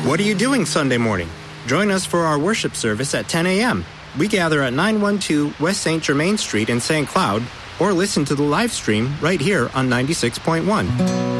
What are you doing Sunday morning? Join us for our worship service at 10 a.m. We gather at 912 West St. Germain Street in St. Cloud, or listen to the live stream right here on 96.1.